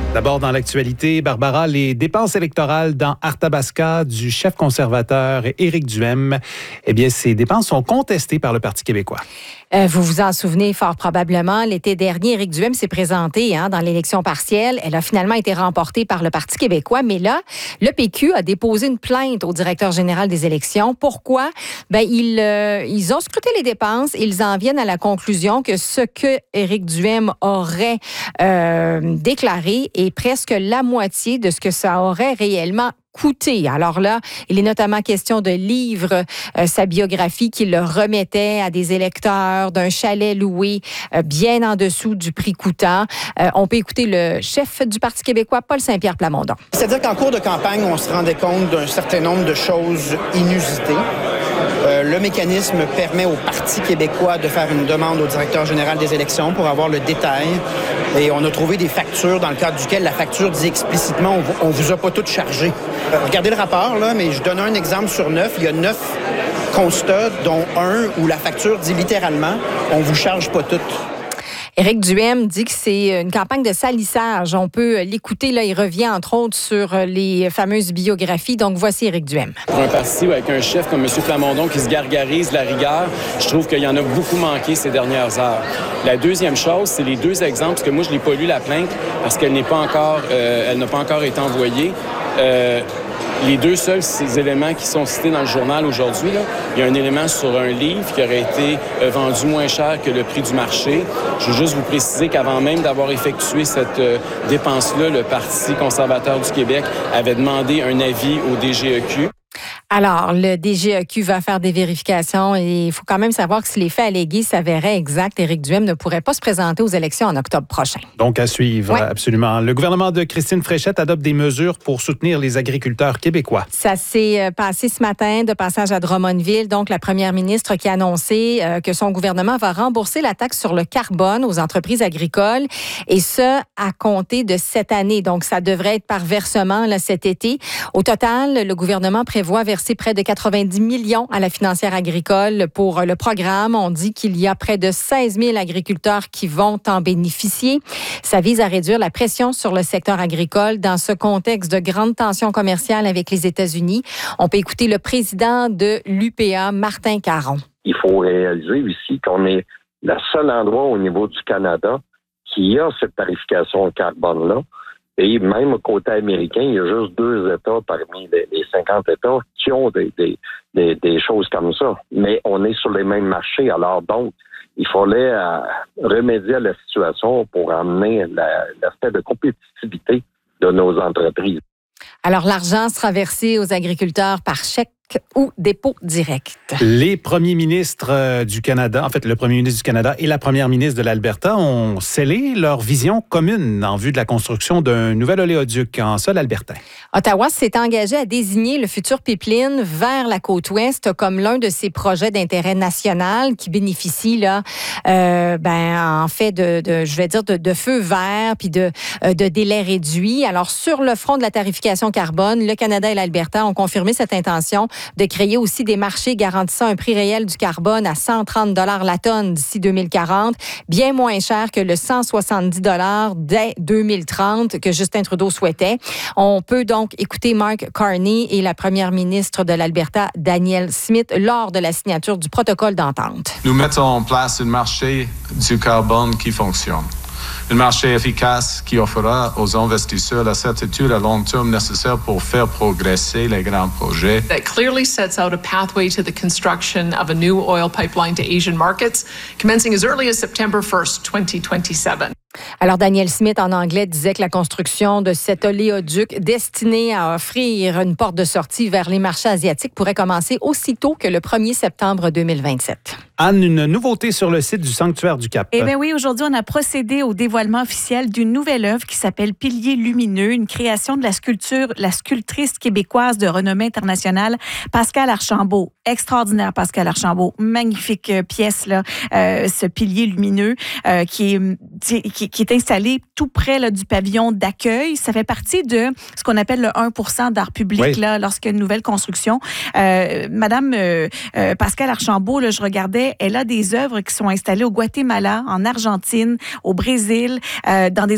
D'abord, dans l'actualité, Barbara, les dépenses électorales dans Arthabasca du chef conservateur Éric Duhem, eh bien, ces dépenses sont contestées par le Parti québécois. Vous vous en souvenez fort probablement. L'été dernier, Éric Duhem s'est présenté dans l'élection partielle. Elle a finalement été remportée par le Parti québécois. Mais là, le PQ a déposé une plainte au directeur général des élections. Pourquoi? Ils ont scruté les dépenses. Ils en viennent à la conclusion que ce que Éric Duhem aurait déclaré est presque la moitié de ce que ça aurait réellement coûté. Alors là, il est notamment question de livre sa biographie qu'il le remettait à des électeurs d'un chalet loué bien en dessous du prix coûtant. On peut écouter le chef du Parti québécois, Paul Saint-Pierre Plamondon. C'est-à-dire qu'en cours de campagne, on se rendait compte d'un certain nombre de choses inusitées. Le mécanisme permet au Parti québécois de faire une demande au directeur général des élections pour avoir le détail. Et on a trouvé des factures dans le cadre duquel la facture dit explicitement « on vous a pas toutes chargées ». Regardez le rapport, là, mais je donne un exemple sur 9. Il y a 9 constats, dont un où la facture dit littéralement « on vous charge pas toutes ». Éric Duhem dit que c'est une campagne de salissage. On peut l'écouter, là, il revient entre autres sur les fameuses biographies. Donc, voici Éric Duhem. Pour un parti avec un chef comme M. Plamondon qui se gargarise la rigueur, je trouve qu'il y en a beaucoup manqué ces dernières heures. La deuxième chose, c'est les deux exemples, parce que moi, je n'ai pas lu la plainte parce qu'elle n'a pas encore été envoyée. Les deux seuls ces éléments qui sont cités dans le journal aujourd'hui, là, il y a un élément sur un livre qui aurait été vendu moins cher que le prix du marché. Je veux juste vous préciser qu'avant même d'avoir effectué cette dépense-là, le Parti conservateur du Québec avait demandé un avis au DGEQ. Alors, le DGEQ va faire des vérifications et il faut quand même savoir que si les faits allégués s'avéraient exacts, Éric Duhem ne pourrait pas se présenter aux élections en octobre prochain. Donc, à suivre, ouais. Absolument. Le gouvernement de Christine Fréchette adopte des mesures pour soutenir les agriculteurs québécois. Ça s'est passé ce matin de passage à Drummondville. Donc, la première ministre qui a annoncé que son gouvernement va rembourser la taxe sur le carbone aux entreprises agricoles et ce, à compter de cette année. Donc, ça devrait être par versement là, cet été. Au total, le gouvernement prévoit verser près de 90 millions à la financière agricole pour le programme. On dit qu'il y a près de 16 000 agriculteurs qui vont en bénéficier. Ça vise à réduire la pression sur le secteur agricole dans ce contexte de grande tension commerciale avec les États-Unis. On peut écouter le président de l'UPA, Martin Caron. Il faut réaliser ici qu'on est le seul endroit au niveau du Canada qui a cette tarification carbone-là. Et même au côté américain, il y a juste 2 États parmi les 50 États qui ont des choses comme ça. Mais on est sur les mêmes marchés. Alors donc, il fallait remédier à la situation pour amener l'aspect de compétitivité de nos entreprises. Alors, l'argent sera versé aux agriculteurs par chèque ou dépôt direct. Les premiers ministres du Canada, en fait, le premier ministre du Canada et la première ministre de l'Alberta ont scellé leur vision commune en vue de la construction d'un nouvel oléoduc en sol albertain. Ottawa s'est engagé à désigner le futur pipeline vers la côte ouest comme l'un de ses projets d'intérêt national qui bénéficie là, en fait de feu vert puis de délais réduits. Alors sur le front de la tarification carbone, le Canada et l'Alberta ont confirmé cette intention de créer aussi des marchés garantissant un prix réel du carbone à 130 $ la tonne d'ici 2040, bien moins cher que le 170 $ dès 2030 que Justin Trudeau souhaitait. On peut donc écouter Mark Carney et la première ministre de l'Alberta, Danielle Smith, lors de la signature du protocole d'entente. Nous mettons en place un marché du carbone qui fonctionne. Un marché efficace qui offrira aux investisseurs la certitude à long terme nécessaire pour faire progresser les grands projets. That clearly sets out a pathway to the construction of a new oil pipeline to Asian markets, commencing as early as September 1st, 2027. Alors, Danielle Smith, en anglais, disait que la construction de cet oléoduc destiné à offrir une porte de sortie vers les marchés asiatiques pourrait commencer aussitôt que le 1er septembre 2027. Anne, une nouveauté sur le site du Sanctuaire du Cap. Eh bien oui, aujourd'hui, on a procédé au dévoilement officiel d'une nouvelle œuvre qui s'appelle Piliers lumineux, une création de la sculptrice québécoise de renommée internationale, Pascale Archambault. Extraordinaire, Pascale Archambault. Magnifique pièce, là, ce pilier lumineux qui est installé tout près là, du pavillon d'accueil. Ça fait partie de ce qu'on appelle le 1% d'art public, oui, là, lorsqu'il y a une nouvelle construction. Madame Pascale Archambault, là, je regardais, elle a des œuvres qui sont installées au Guatemala, en Argentine, au Brésil, dans des